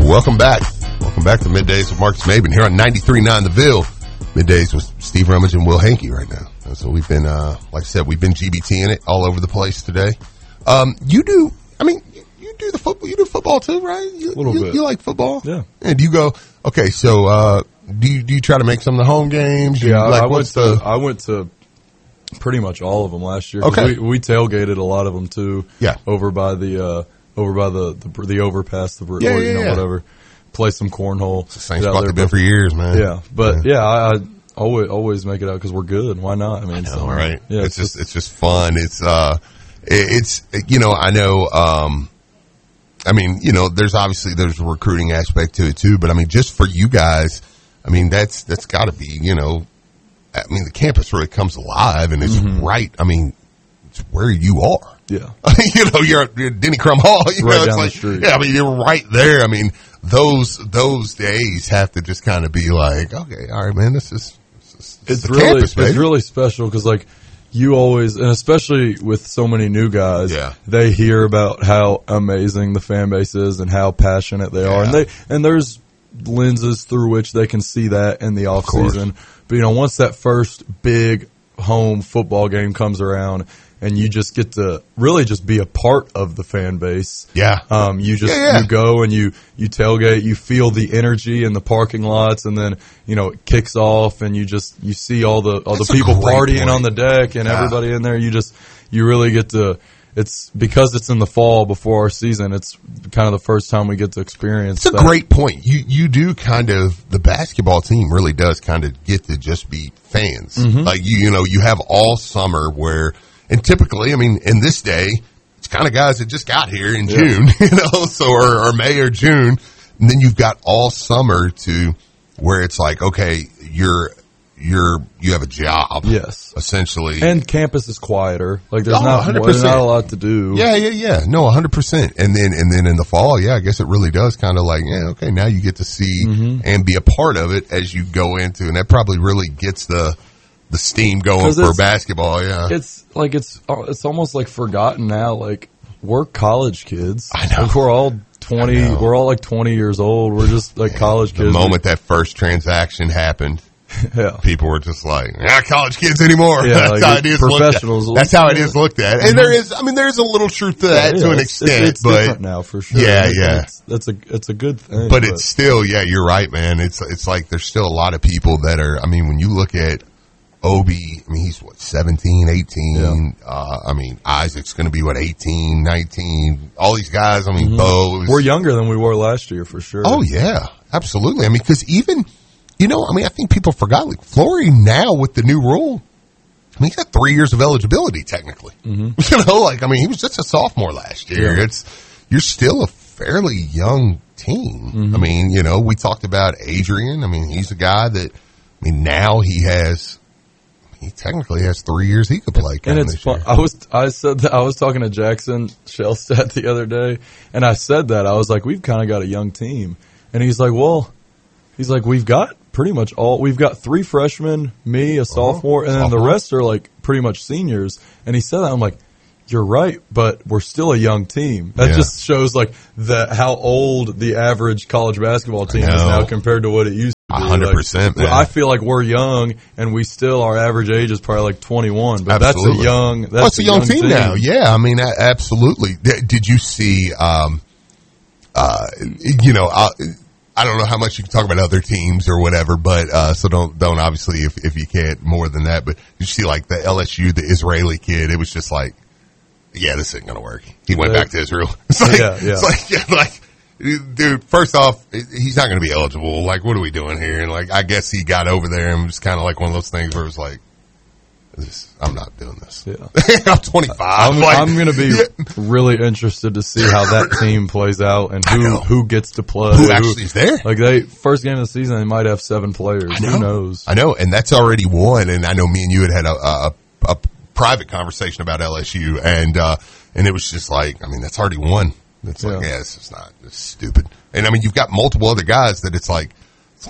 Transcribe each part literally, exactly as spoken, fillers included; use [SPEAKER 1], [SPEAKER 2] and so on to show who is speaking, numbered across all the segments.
[SPEAKER 1] Welcome back. Welcome back to Middays with Marcus Maben here on ninety-three point nine The Ville. Middays with Steve Rummage and Will Hankey right now. So we've been, uh, like I said, we've been G B T-ing it all over the place today. Um, you do, I mean, you, you do the football, you do football too, right? You,
[SPEAKER 2] A little
[SPEAKER 1] you,
[SPEAKER 2] bit.
[SPEAKER 1] You like football?
[SPEAKER 2] Yeah.
[SPEAKER 1] And you go, okay, so, uh, do you, do you try to make some of the home games? You,
[SPEAKER 2] Yeah,
[SPEAKER 1] like,
[SPEAKER 2] I went
[SPEAKER 1] what's
[SPEAKER 2] to,
[SPEAKER 1] the,
[SPEAKER 2] I went to pretty much all of them last year. 'Cause
[SPEAKER 1] Okay.
[SPEAKER 2] We, we tailgated a lot of them too.
[SPEAKER 1] Yeah.
[SPEAKER 2] Over by the, uh, over by the, the, the overpass, the,
[SPEAKER 1] Yeah,
[SPEAKER 2] or,
[SPEAKER 1] yeah,
[SPEAKER 2] you know,
[SPEAKER 1] yeah.
[SPEAKER 2] whatever. Play some cornhole.
[SPEAKER 1] it's the same
[SPEAKER 2] Get out
[SPEAKER 1] spot
[SPEAKER 2] there,
[SPEAKER 1] they've been
[SPEAKER 2] but-
[SPEAKER 1] for years, man.
[SPEAKER 2] Yeah. But yeah, I, I always, always make it out because we're good. Why not? I mean,
[SPEAKER 1] I know,
[SPEAKER 2] so,
[SPEAKER 1] right?
[SPEAKER 2] Yeah.
[SPEAKER 1] It's just, it's just fun. It's, uh, it- it's, you know, I know, um, I mean, you know, there's obviously, there's a recruiting aspect to it too, but I mean, just for you guys, I mean, that's, that's gotta be, you know, I mean, the campus really comes alive and it's
[SPEAKER 2] Mm-hmm.
[SPEAKER 1] right. I mean, it's where you are.
[SPEAKER 2] yeah.
[SPEAKER 1] you know, you're at you're at Denny Crum Hall. You
[SPEAKER 2] Right
[SPEAKER 1] know, it's
[SPEAKER 2] down the
[SPEAKER 1] like,
[SPEAKER 2] street.
[SPEAKER 1] yeah, I mean, you're right there. I mean, those, those days have to just kind of be like, okay, all right, man, this is, this is
[SPEAKER 2] It's
[SPEAKER 1] the
[SPEAKER 2] really,
[SPEAKER 1] campus,
[SPEAKER 2] it's
[SPEAKER 1] baby.
[SPEAKER 2] really special because like you always, and especially with so many new guys,
[SPEAKER 1] Yeah.
[SPEAKER 2] they hear about how amazing the fan base is and how passionate they are.
[SPEAKER 1] Yeah.
[SPEAKER 2] And they, and there's lenses through which they can see that in the off
[SPEAKER 1] course.
[SPEAKER 2] season. But you know, once that first big home football game comes around and you just get to really just be a part of the fan base.
[SPEAKER 1] Yeah.
[SPEAKER 2] Um, you just,
[SPEAKER 1] Yeah, yeah.
[SPEAKER 2] you go and you, you tailgate, you feel the energy in the parking lots and then, you know, it kicks off and you just, you see all the, all
[SPEAKER 1] That's
[SPEAKER 2] the
[SPEAKER 1] a
[SPEAKER 2] people
[SPEAKER 1] great
[SPEAKER 2] partying
[SPEAKER 1] point.
[SPEAKER 2] on the deck and
[SPEAKER 1] Yeah.
[SPEAKER 2] everybody in there. You just, you really get to, it's because it's in the fall before our season. It's kind of the first time we get to experience
[SPEAKER 1] It's a
[SPEAKER 2] that.
[SPEAKER 1] great point. You you do kind of, the basketball team really does kind of get to just be fans.
[SPEAKER 2] Mm-hmm.
[SPEAKER 1] Like you you know you have all summer where, and typically, I mean, in this day, it's kind of guys that just got here in
[SPEAKER 2] Yeah.
[SPEAKER 1] June, you know, so or, or May or June, and then you've got all summer to where it's like, okay, you're you're you have a job,
[SPEAKER 2] Yes.
[SPEAKER 1] essentially,
[SPEAKER 2] And campus is quieter. Like there's
[SPEAKER 1] Oh,
[SPEAKER 2] not,
[SPEAKER 1] one hundred
[SPEAKER 2] there's
[SPEAKER 1] percent.
[SPEAKER 2] not a lot to do.
[SPEAKER 1] Yeah, yeah, yeah. No, one hundred percent. And then, and then in the fall, yeah, I guess it really does kind of like, yeah, okay, now you get to see
[SPEAKER 2] Mm-hmm.
[SPEAKER 1] and be a part of it as you go into, and that probably really gets the, the steam going
[SPEAKER 2] 'Cause
[SPEAKER 1] for
[SPEAKER 2] it's-
[SPEAKER 1] basketball, yeah.
[SPEAKER 2] It's like, it's, it's almost like forgotten now. Like we're college kids.
[SPEAKER 1] I know.
[SPEAKER 2] Like, we're all twenty,
[SPEAKER 1] I know.
[SPEAKER 2] we're all like twenty years old. We're just like college
[SPEAKER 1] The
[SPEAKER 2] kids.
[SPEAKER 1] moment that first transaction happened,
[SPEAKER 2] Yeah.
[SPEAKER 1] people were just like, not college kids anymore.
[SPEAKER 2] Yeah,
[SPEAKER 1] That's
[SPEAKER 2] like
[SPEAKER 1] how
[SPEAKER 2] it's
[SPEAKER 1] it is looked at.
[SPEAKER 2] professionals.
[SPEAKER 1] That's how it is looked at. And there is, I mean, there is a little truth to that
[SPEAKER 2] Yeah,
[SPEAKER 1] to an
[SPEAKER 2] it's-
[SPEAKER 1] extent,
[SPEAKER 2] it's, it's
[SPEAKER 1] but
[SPEAKER 2] different now for sure.
[SPEAKER 1] Yeah,
[SPEAKER 2] It's-
[SPEAKER 1] yeah.
[SPEAKER 2] It's, that's a it's a good thing.
[SPEAKER 1] But it's still, yeah, you're right, man. It's it's like there's still a lot of people that are, I mean, when you look at Obi, I mean, he's what, seventeen, eighteen. Uh, I mean, Isaac's going to be what, eighteen, nineteen. All these guys, I mean, Bo. is-
[SPEAKER 2] we're younger than we were last year for sure.
[SPEAKER 1] Oh, yeah, absolutely. I mean, because even, you know, I mean, I think people forgot, like, Flory now with the new rule, I mean, he's got three years of eligibility, technically. Mm-hmm. You know, like, I mean, he was just a sophomore last year.
[SPEAKER 2] Yeah.
[SPEAKER 1] It's, you're still a fairly young team.
[SPEAKER 2] Mm-hmm.
[SPEAKER 1] I mean, you know, we talked about Adrian. I mean, he's a guy that, I mean, now he has, he technically has three years he could play.
[SPEAKER 2] And
[SPEAKER 1] kinda
[SPEAKER 2] it's
[SPEAKER 1] this
[SPEAKER 2] fun.
[SPEAKER 1] year.
[SPEAKER 2] I was I said that I was talking to Jackson Shellstat the other day, and I said that I was like, we've kind of got a young team, and he's like, well, he's like, we've got pretty much all. We've got three freshmen, me, a sophomore, and then the
[SPEAKER 1] Sophomore.
[SPEAKER 2] rest are like pretty much seniors. And he said that I'm like, you're right, but we're still a young team. That
[SPEAKER 1] Yeah.
[SPEAKER 2] just shows like the how old the average college basketball team is
[SPEAKER 1] know.
[SPEAKER 2] now compared to what it used to
[SPEAKER 1] A
[SPEAKER 2] be.
[SPEAKER 1] hundred
[SPEAKER 2] Like,
[SPEAKER 1] percent, man.
[SPEAKER 2] I feel like we're young, and we still our average age is probably like twenty-one. But
[SPEAKER 1] Absolutely.
[SPEAKER 2] that's a young. That's
[SPEAKER 1] Well, it's a young, team, now. Yeah, I mean, a- absolutely. D- did you see? Um, uh, you know, I, I don't know how much you can talk about other teams or whatever, but uh, so don't don't obviously if if you can't more than that. But you see, like the L S U, the Israeli kid, it was just like, yeah, this ain't gonna work. He went
[SPEAKER 2] Right.
[SPEAKER 1] back to Israel. It's like,
[SPEAKER 2] Yeah, yeah.
[SPEAKER 1] it's like, yeah, like. Dude, first off, he's not going to be eligible. Like, what are we doing here? And like, I guess he got over there and it was kind of like one of those things where it was like, this, I'm not doing this.
[SPEAKER 2] Yeah.
[SPEAKER 1] I'm twenty-five.
[SPEAKER 2] I'm,
[SPEAKER 1] like,
[SPEAKER 2] I'm going to be
[SPEAKER 1] yeah,
[SPEAKER 2] really interested to see how that team plays out and
[SPEAKER 1] I
[SPEAKER 2] who
[SPEAKER 1] know.
[SPEAKER 2] who gets to play.
[SPEAKER 1] who actually is there?
[SPEAKER 2] Like they first game of the season, they might have seven players.
[SPEAKER 1] I know.
[SPEAKER 2] Who knows?
[SPEAKER 1] I know, and that's already one. And I know me and you had had a, a, a private conversation about L S U, and uh, and it was just like, I mean, that's already one. It's like,
[SPEAKER 2] Yeah.
[SPEAKER 1] yeah, it's just not, it's stupid. And I mean, you've got multiple other guys that it's like,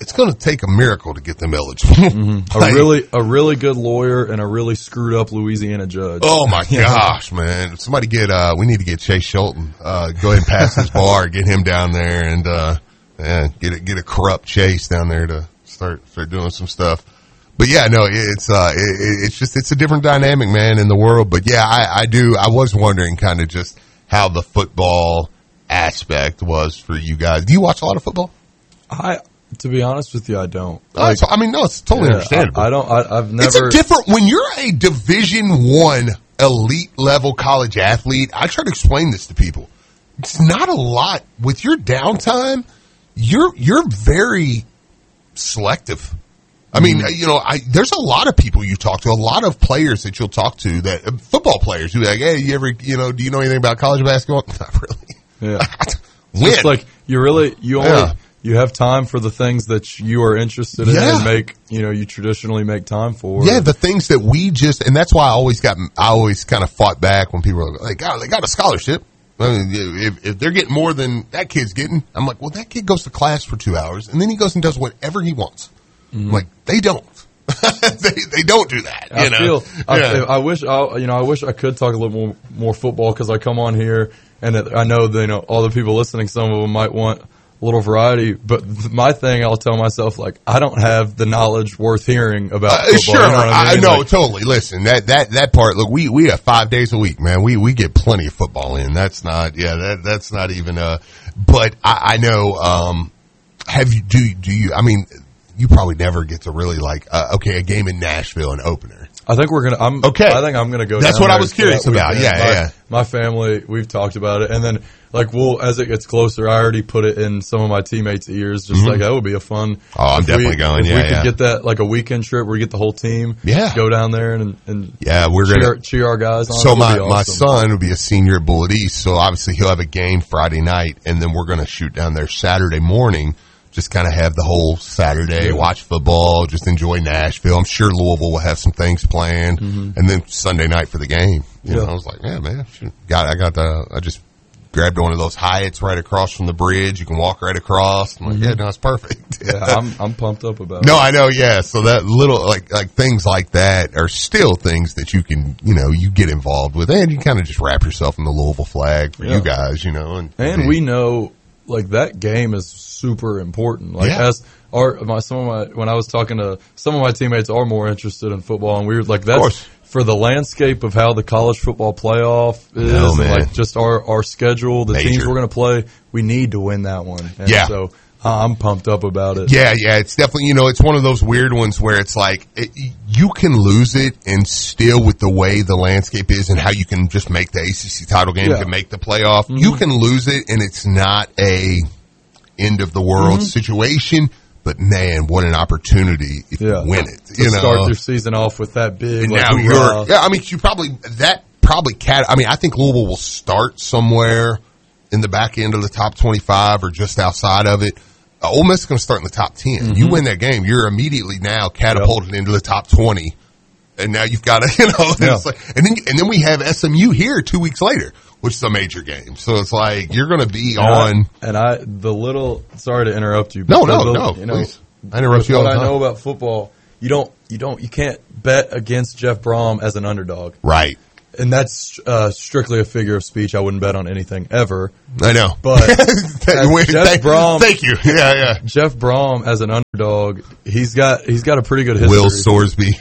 [SPEAKER 1] it's going to take a miracle to get them eligible.
[SPEAKER 2] Mm-hmm. A really, a really good lawyer and a really screwed up Louisiana judge.
[SPEAKER 1] Oh my gosh, man! Somebody get. Uh, we need to get Chase Shelton. Uh, go ahead and pass his bar. Get him down there and uh, yeah, get a, get a corrupt Chase down there to start start doing some stuff. But yeah, no, it's uh, it, it's just it's a different dynamic, man, in the world. But yeah, I, I do. I was wondering kind of just how the football aspect was for you guys. Do you watch a lot of football?
[SPEAKER 2] I, to be honest with you, I don't.
[SPEAKER 1] Like, uh, I mean, no, it's totally
[SPEAKER 2] yeah,
[SPEAKER 1] understandable.
[SPEAKER 2] I, I don't. I, I've never.
[SPEAKER 1] It's a different when you're a Division One elite level college athlete. I try to explain this to people. It's not a lot with your downtime. You're you're very selective. I mean, mm-hmm. you know, I, there's a lot of people you talk to, a lot of players that you'll talk to that uh, football players who are like, hey, you ever, you know, do you know anything about college basketball? Not really.
[SPEAKER 2] Yeah.
[SPEAKER 1] When?
[SPEAKER 2] It's like you really, you only,
[SPEAKER 1] Yeah.
[SPEAKER 2] you have time for the things that you are interested in
[SPEAKER 1] Yeah.
[SPEAKER 2] and make, you know, you traditionally make time for.
[SPEAKER 1] Yeah, the things that we just, and that's why I always got, I always kind of fought back when people were like, oh, they got a scholarship. I mean, if, if they're getting more than that kid's getting, I'm like, well, that kid goes to class for two hours and then he goes and does whatever he wants. Mm-hmm. Like, they don't. they, they don't do that. You
[SPEAKER 2] I
[SPEAKER 1] know?
[SPEAKER 2] feel, I,
[SPEAKER 1] yeah.
[SPEAKER 2] I wish, I, you know, I wish I could talk a little more, more football because I come on here and it, I know that, you know, all the people listening, some of them might want a little variety, but th- my thing, I'll tell myself, like, I don't have the knowledge worth hearing about
[SPEAKER 1] Uh,
[SPEAKER 2] football.
[SPEAKER 1] sure,
[SPEAKER 2] You know what I
[SPEAKER 1] I
[SPEAKER 2] mean?
[SPEAKER 1] know,
[SPEAKER 2] Like,
[SPEAKER 1] totally. Listen, that, that, that part, look, we, we have five days a week, man. We, we get plenty of football in. That's not, yeah, that, that's not even, uh, but I, I know, um, have you, do, do you, I mean, you probably never get to really like, uh, okay, a game in Nashville, an opener.
[SPEAKER 2] I think we're gonna. I'm
[SPEAKER 1] Okay.
[SPEAKER 2] I think I'm gonna go.
[SPEAKER 1] That's
[SPEAKER 2] down
[SPEAKER 1] what I
[SPEAKER 2] there
[SPEAKER 1] was
[SPEAKER 2] for
[SPEAKER 1] curious
[SPEAKER 2] that
[SPEAKER 1] about.
[SPEAKER 2] weekend.
[SPEAKER 1] Yeah,
[SPEAKER 2] my,
[SPEAKER 1] yeah.
[SPEAKER 2] My family, we've talked about it, and then like we'll as it gets closer, I already put it in some of my teammates' ears. Just
[SPEAKER 1] Mm-hmm.
[SPEAKER 2] like that would be a fun.
[SPEAKER 1] Oh, I'm
[SPEAKER 2] if
[SPEAKER 1] definitely
[SPEAKER 2] we,
[SPEAKER 1] going.
[SPEAKER 2] If
[SPEAKER 1] Yeah,
[SPEAKER 2] we could
[SPEAKER 1] yeah.
[SPEAKER 2] get that like a weekend trip where we get the whole team.
[SPEAKER 1] Yeah.
[SPEAKER 2] Go down there and and
[SPEAKER 1] Yeah, we're
[SPEAKER 2] cheer,
[SPEAKER 1] gonna
[SPEAKER 2] cheer our guys on.
[SPEAKER 1] So
[SPEAKER 2] It would
[SPEAKER 1] my,
[SPEAKER 2] be
[SPEAKER 1] my
[SPEAKER 2] awesome.
[SPEAKER 1] son will be a senior at Bullitt East, so obviously he'll have a game Friday night, and then we're going to shoot down there Saturday morning, just kind of have the whole Saturday,
[SPEAKER 2] Yeah.
[SPEAKER 1] watch football, just enjoy Nashville. I'm sure Louisville will have some things planned,
[SPEAKER 2] Mm-hmm.
[SPEAKER 1] and then Sunday night for the game. You
[SPEAKER 2] Yeah.
[SPEAKER 1] know, I was like, yeah, man, shoot. got I got the I just grabbed one of those Hyatts right across from the bridge. You can walk right across. I'm like, yeah, no, it's perfect.
[SPEAKER 2] Mm-hmm. Yeah, I'm I'm pumped up about
[SPEAKER 1] No,
[SPEAKER 2] it.
[SPEAKER 1] I know, yeah. So that little, like, like things like that are still things that you can, you know, you get involved with, and you kind of just wrap yourself in the Louisville flag for
[SPEAKER 2] Yeah.
[SPEAKER 1] you guys, you know. And,
[SPEAKER 2] And we know, like, that game is super important. Like,
[SPEAKER 1] Yeah.
[SPEAKER 2] as our, my, some of my, when I was talking to, some of my teammates are more interested in football, and we were like, that's
[SPEAKER 1] course.
[SPEAKER 2] for the landscape of how the college football playoff is,
[SPEAKER 1] know,
[SPEAKER 2] and
[SPEAKER 1] man.
[SPEAKER 2] like, just our, our schedule, the
[SPEAKER 1] Major.
[SPEAKER 2] teams we're going to play, we need to win that one. And
[SPEAKER 1] Yeah.
[SPEAKER 2] so, uh, I'm pumped up about it.
[SPEAKER 1] Yeah, yeah, it's definitely, you know, it's one of those weird ones where it's like, it, you can lose it and still with the way the landscape is and how you can just make the A C C title game
[SPEAKER 2] Yeah.
[SPEAKER 1] to make the playoff,
[SPEAKER 2] Mm-hmm.
[SPEAKER 1] you can lose it and it's not a end of the world
[SPEAKER 2] Mm-hmm.
[SPEAKER 1] situation, but man, what an opportunity if
[SPEAKER 2] Yeah.
[SPEAKER 1] you win it.
[SPEAKER 2] To
[SPEAKER 1] you know,
[SPEAKER 2] start their season off with that big,
[SPEAKER 1] and
[SPEAKER 2] like,
[SPEAKER 1] now
[SPEAKER 2] hoorah.
[SPEAKER 1] you're, yeah, I mean, you probably, that probably cat, I mean, I think Louisville will start somewhere in the back end of the top twenty-five or just outside of it. Uh, Ole Miss is going to start in the top ten.
[SPEAKER 2] Mm-hmm.
[SPEAKER 1] You win that game, you're immediately now catapulted into the top twenty. And now you've got to, you know,
[SPEAKER 2] Yeah.
[SPEAKER 1] it's like, and then, and then we have S M U here two weeks later, which is a major game. So it's like, you're going to be
[SPEAKER 2] And I-
[SPEAKER 1] on.
[SPEAKER 2] and I, the little, sorry to interrupt you.
[SPEAKER 1] No,
[SPEAKER 2] but
[SPEAKER 1] no,
[SPEAKER 2] the,
[SPEAKER 1] no,
[SPEAKER 2] You know,
[SPEAKER 1] please. I interrupt
[SPEAKER 2] with
[SPEAKER 1] you all
[SPEAKER 2] what
[SPEAKER 1] the
[SPEAKER 2] I
[SPEAKER 1] time.
[SPEAKER 2] know about football, you don't, you don't, you can't bet against Jeff Brom as an underdog,
[SPEAKER 1] Right.
[SPEAKER 2] and that's uh, strictly a figure of speech. I wouldn't bet on anything ever.
[SPEAKER 1] I know.
[SPEAKER 2] But
[SPEAKER 1] Wait,
[SPEAKER 2] Jeff
[SPEAKER 1] thank,
[SPEAKER 2] Brom-
[SPEAKER 1] thank you. Yeah, yeah.
[SPEAKER 2] Jeff Brom as an underdog, he's got he's got a pretty good history.
[SPEAKER 1] Will Sorsby.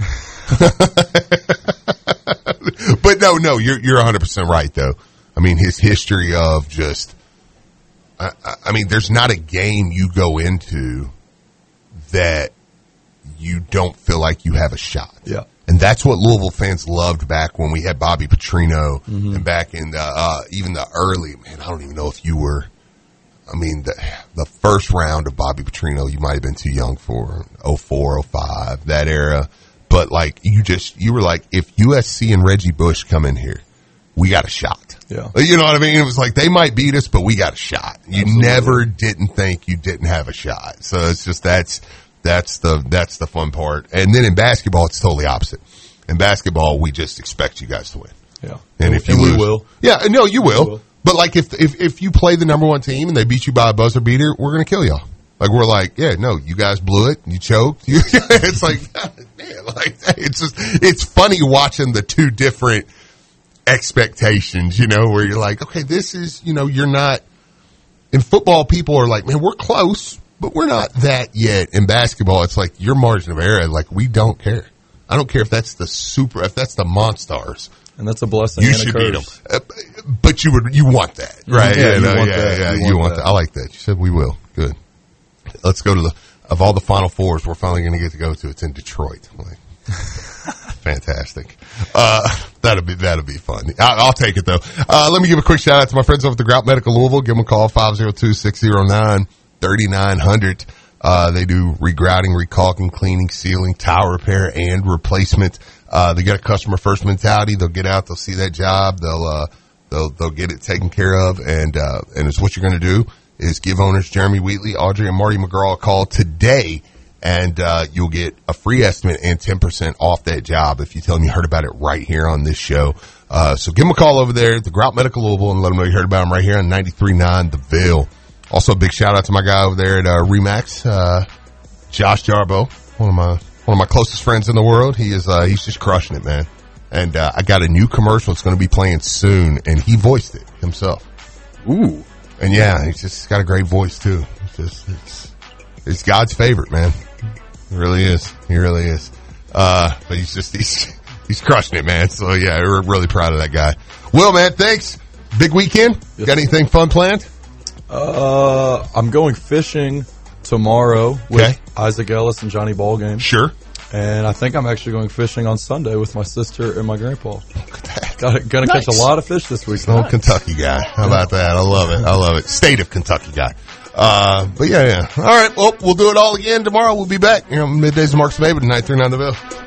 [SPEAKER 1] But no, no, you're you're one hundred percent right though. I mean, his history of just, I, I mean, there's not a game you go into that you don't feel like you have a shot.
[SPEAKER 2] Yeah.
[SPEAKER 1] And that's what Louisville fans loved back when we had Bobby Petrino
[SPEAKER 2] Mm-hmm.
[SPEAKER 1] and back in the, uh, even the early, man, I don't even know if you were, I mean, the, the first round of Bobby Petrino, you might have been too young for oh four, oh five, that era. But like, you just, you were like, if U S C and Reggie Bush come in here, we got a shot.
[SPEAKER 2] Yeah.
[SPEAKER 1] You know what I mean? It was like, they might beat us, but we got a shot. You
[SPEAKER 2] Absolutely.
[SPEAKER 1] never didn't think you didn't have a shot. So it's just, that's, that's the, that's the fun part. And then in basketball, it's totally opposite. In basketball, we just expect you guys to win.
[SPEAKER 2] Yeah.
[SPEAKER 1] And if you
[SPEAKER 2] and
[SPEAKER 1] lose,
[SPEAKER 2] we will.
[SPEAKER 1] yeah, no, you will.
[SPEAKER 2] will.
[SPEAKER 1] But like, if, if, if you play the number one team and they beat you by a buzzer beater, we're going to kill y'all. Like, we're like, yeah, no, you guys blew it. You choked. You, it's like, man, like, it's just, it's funny watching the two different expectations, you know, where you're like, okay, this is, you know, you're not, in football, people are like, man, we're close, but we're not that yet. In basketball, it's like your margin of error, like, we don't care. I don't care if that's the super, if that's the Monstars.
[SPEAKER 2] And that's a blessing.
[SPEAKER 1] You
[SPEAKER 2] and
[SPEAKER 1] should
[SPEAKER 2] a
[SPEAKER 1] beat
[SPEAKER 2] curse.
[SPEAKER 1] them. Uh, but you would, you want that, right?
[SPEAKER 2] Yeah,
[SPEAKER 1] yeah,
[SPEAKER 2] you
[SPEAKER 1] no,
[SPEAKER 2] want
[SPEAKER 1] yeah,
[SPEAKER 2] that.
[SPEAKER 1] yeah,
[SPEAKER 2] You
[SPEAKER 1] you
[SPEAKER 2] want
[SPEAKER 1] want
[SPEAKER 2] that.
[SPEAKER 1] that. I like that. You said we will. Good. Let's go to the, of all the Final Fours we're finally going to get to go to, it's in Detroit. I'm like, fantastic. Uh, that'll be, that'll be fun. I, I'll take it though. Uh, let me give a quick shout out to my friends over at the Grout Medical Louisville. Give them a call, five oh two, six oh nine, three nine hundred. Uh, they do regrouting, recalking, cleaning, sealing, tile repair, and replacement. Uh, they got a customer first mentality. They'll get out, they'll see that job, they'll, uh, they'll, they'll get it taken care of. And, uh, and it's what you're going to do is give owners Jeremy Wheatley, Audrey, and Marty McGraw a call today. And, uh, you'll get a free estimate and ten percent off that job if you tell them you heard about it right here on this show. Uh, so give them a call over there at the Grout Medical Louisville and let them know you heard about them right here on ninety-three point nine The Ville. Also, a big shout out to my guy over there at uh, Remax, uh, Josh Jarbo, one of my one of my closest friends in the world. He is uh, he's just crushing it, man. And uh, I got a new commercial that's going to be playing soon, and he voiced it himself.
[SPEAKER 2] Ooh,
[SPEAKER 1] and yeah, he's just got a great voice too. It's just it's, it's God's favorite, man. He really is. He really is. Uh, but he's just he's he's crushing it, man. So yeah, we're really proud of that guy. Will, man, thanks. Big weekend.
[SPEAKER 2] Yes.
[SPEAKER 1] Got anything fun planned?
[SPEAKER 2] Uh, I'm going fishing tomorrow with
[SPEAKER 1] Okay.
[SPEAKER 2] Isaac Ellis and Johnny Ballgame.
[SPEAKER 1] Sure.
[SPEAKER 2] And I think I'm actually going fishing on Sunday with my sister and my grandpa. Got gonna
[SPEAKER 1] Nice.
[SPEAKER 2] catch a lot of fish this week.
[SPEAKER 1] Old Kentucky guy. How about that? I love it. I love it. State of Kentucky guy. Uh, but yeah, yeah. All right. Well, we'll do it all again tomorrow. We'll be back. You know, middays of Marks and David, ninety-three point nine The Ville.